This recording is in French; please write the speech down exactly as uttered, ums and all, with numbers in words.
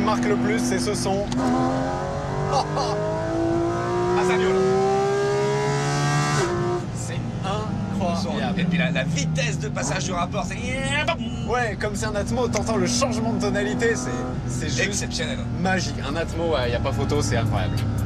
me marque le plus, c'est ce son. Oh, oh. Azagnolo. C'est incroyable. Et puis la, la vitesse de passage du rapport, c'est... Ouais, comme c'est un Atmo, t'entends le changement de tonalité, c'est juste exceptionnel. magique. Un Atmo, il n'y a pas photo, c'est incroyable.